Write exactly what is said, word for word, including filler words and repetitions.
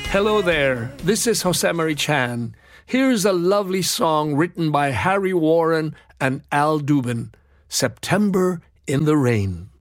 Hello there, this is Jose Mari Chan. Here's a lovely song written by Harry Warren and Al Dubin, September in the Rain.